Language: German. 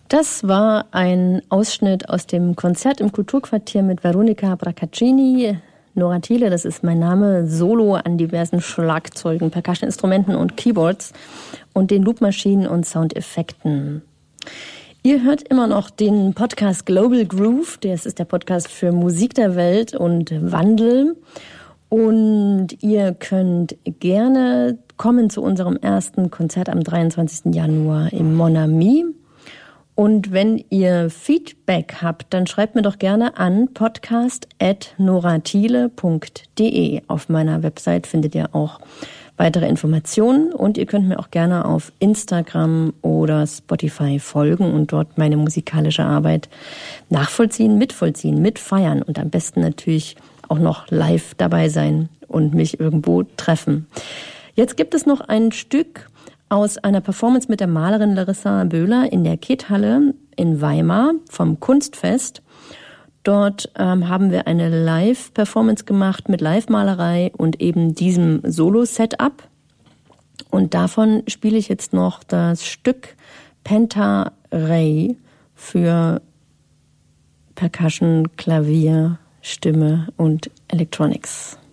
Das war ein Ausschnitt aus dem Konzert im Kulturquartier mit Veronica Bracaccini. Nora Thiele, das ist mein Name, Solo an diversen Schlagzeugen, Percussion-Instrumenten und Keyboards und den Loopmaschinen und Soundeffekten. Ihr hört immer noch den Podcast Global Groove, das ist der Podcast für Musik der Welt und Wandel. Und ihr könnt gerne kommen zu unserem ersten Konzert am 23. Januar im Mon Ami. Und wenn ihr Feedback habt, dann schreibt mir doch gerne an podcast@norathiele.de. Auf meiner Website findet ihr auch weitere Informationen und ihr könnt mir auch gerne auf Instagram oder Spotify folgen und dort meine musikalische Arbeit nachvollziehen, mitfeiern und am besten natürlich auch noch live dabei sein und mich irgendwo treffen. Jetzt gibt es noch ein Stück aus einer Performance mit der Malerin Larissa Böhler in der Kethalle in Weimar vom Kunstfest. Dort haben wir eine Live-Performance gemacht mit Live-Malerei und eben diesem Solo-Setup. Und davon spiele ich jetzt noch das Stück Penta Rei für Percussion, Klavier, Stimme und Electronics.